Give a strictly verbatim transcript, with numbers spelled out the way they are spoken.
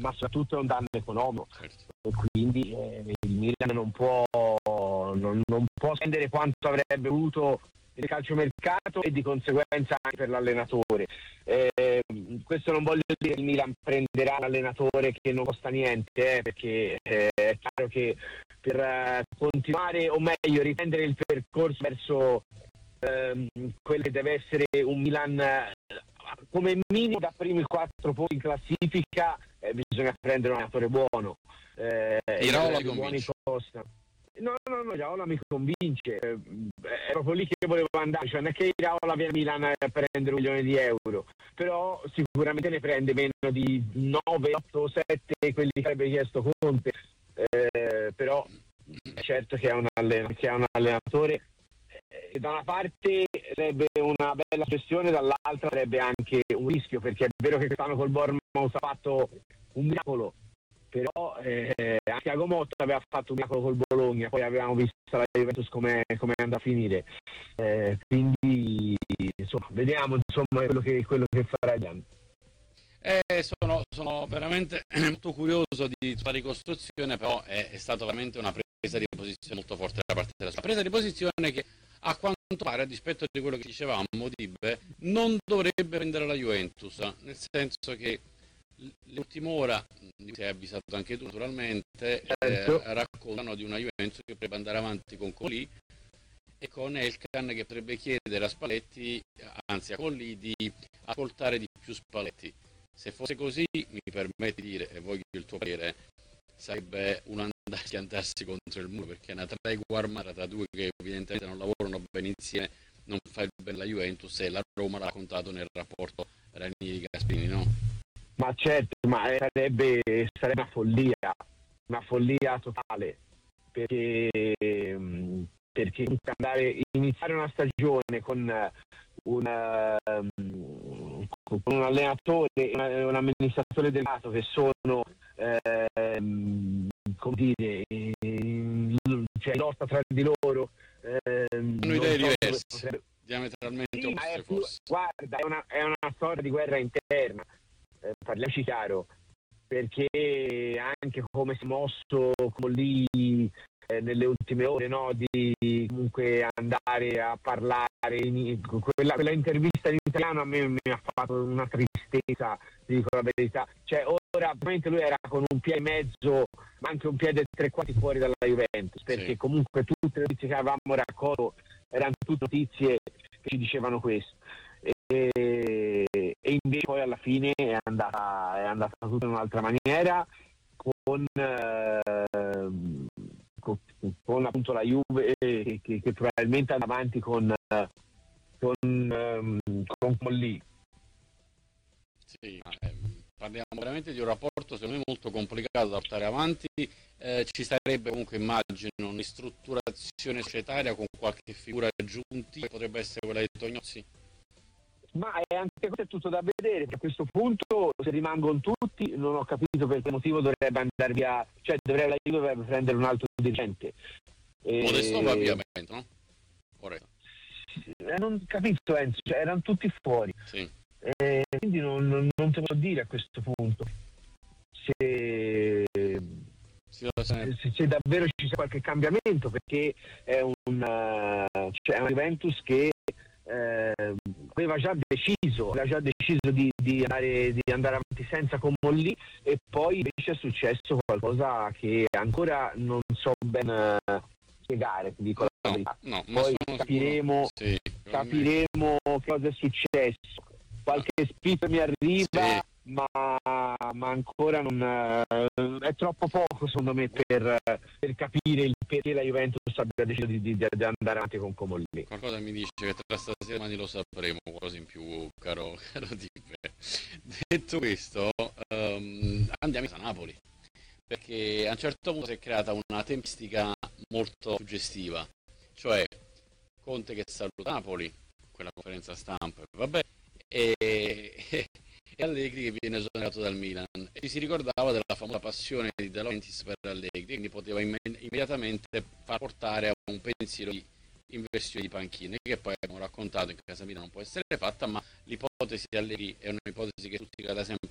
ma soprattutto è un danno economico, certo. e quindi eh, il Milan non può, non, non può spendere quanto avrebbe voluto il calciomercato e di conseguenza anche per l'allenatore. Eh, questo non voglio dire che il Milan prenderà l'allenatore che non costa niente, eh, perché eh, è chiaro che per eh, continuare, o meglio riprendere il percorso verso ehm, quello che deve essere un Milan eh, come minimo da primi quattro punti in classifica, eh, bisogna prendere un allenatore buono. Eh, Iraola i buoni convince? costano. No, no, no, Iraola mi convince, eh, è proprio lì che volevo andare, cioè non è che Iraola viene a Milan a prendere un milione di euro, però sicuramente ne prende meno di nove, otto, sette quelli che avrebbe chiesto Conte, eh, però è certo che è un, allen- che è un allenatore eh, da una parte sarebbe una bella gestione, dall'altra sarebbe anche un rischio, perché è vero che quest'anno col Bournemouth ha fatto un miracolo, però eh, anche Agomoto aveva fatto un miracolo col Bologna, poi avevamo visto la Juventus come è andata a finire, eh, quindi insomma vediamo insomma quello che, quello che farà Jan. Eh, sono, sono veramente molto curioso di questa ricostruzione, però è, è stata veramente una presa di posizione molto forte da parte della sua presa di posizione, che a quanto pare, a dispetto di quello che dicevamo, Modibe non dovrebbe prendere la Juventus, nel senso che l'ultima ora, di cui sei avvisato anche tu naturalmente, Certo. eh, raccontano di una Juventus che potrebbe andare avanti con Colì e con Elkan, che potrebbe chiedere a Spalletti, anzi a Colì, di ascoltare di più Spalletti. Se fosse così, mi permetti di dire, e voglio il tuo parere, sarebbe un andare a schiantarsi contro il muro, perché è una tregua armata tra due che evidentemente non lavorano bene insieme, non fa il bene la Juventus, e la Roma l'ha raccontato nel rapporto Ranieri-Gasperini, no? Ma certo, ma sarebbe, sarebbe una follia, una follia totale, perché, perché andare, iniziare una stagione con un, con un allenatore e un amministratore delegato che sono ehm, come dire, cioè lotta tra di loro, ehm, hanno idee so diverse, potrebbe... diametralmente sì, ma opposte è più, forse. guarda, è una, è una storia di guerra interna, eh, parliamoci chiaro, perché anche come si è mosso come lì eh, nelle ultime ore, no, di comunque andare a parlare in, quella, quella intervista in italiano a me mi ha fatto una tristezza, ti dico la verità, cioè ora ovviamente lui era con un piede e mezzo, ma anche un piede e tre quarti fuori dalla Juventus, perché Sì. comunque tutte le notizie che avevamo raccolto erano tutte notizie che ci dicevano questo. E, e invece poi alla fine è andata, è andata tutta in un'altra maniera, con, eh, con, con appunto la Juve che, che, che probabilmente andrà avanti con con, um, con Collì. Sì, eh, parliamo veramente di un rapporto secondo me molto complicato da portare avanti, eh, ci sarebbe comunque, immagino, una ristrutturazione societaria con qualche figura aggiuntiva, potrebbe essere quella di Tognozzi. Ma è anche questo è tutto da vedere, perché a questo punto se rimangono tutti non ho capito per che motivo dovrebbe andare via, cioè dovrebbe, la Juve dovrebbe prendere un altro dirigente. E... Modesto va via, penso, no? Corretto. Eh, non capito Enzo, cioè, erano tutti fuori. Sì. E quindi non, non, non te lo so dire a questo punto se, Sì, se, se, se davvero ci sia qualche cambiamento, perché è un, cioè, è un Juventus che eh, aveva già deciso aveva già deciso di, di, andare, di andare avanti senza Comolli, e poi invece è successo qualcosa che ancora non so ben spiegare, ti dico la verità. No, no, poi capiremo, sì, capiremo cosa è successo. Qualche spip mi arriva, sì, ma, ma ancora non è troppo poco secondo me per, per capire il perché la Juventus abbia deciso di, di, di andare avanti con Comolli. Qualcosa mi dice che tra stasera e domani lo sapremo, qualcosa in più, caro, caro Tipe. Detto questo, um, andiamo a Napoli, perché a un certo punto si è creata una tempistica molto suggestiva, cioè Conte che saluta Napoli, quella conferenza stampa, vabbè, e, e, e Allegri che viene esonerato dal Milan, e ci si ricordava della famosa passione di De Laurentiis per Allegri, quindi poteva imme- immediatamente far portare a un pensiero di inversione di panchine, che poi abbiamo raccontato in casa Milan non può essere fatta, ma l'ipotesi di Allegri è un'ipotesi che stuzzica da sempre